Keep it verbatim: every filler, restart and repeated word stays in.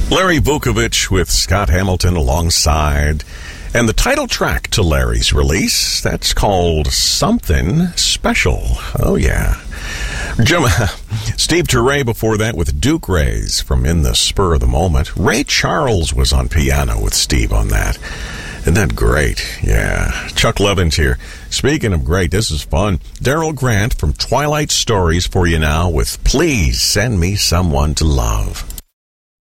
Larry Vukovich with Scott Hamilton alongside. And the title track to Larry's release, that's called Something Special. Oh, yeah. Jim, Steve Turre before that with Duke Rays from In the Spur of the Moment. Ray Charles was on piano with Steve on that. Isn't that great? Yeah. Chuck Levin's here. Speaking of great, this is fun. Daryl Grant from Twilight Stories for you now with Please Send Me Someone to Love.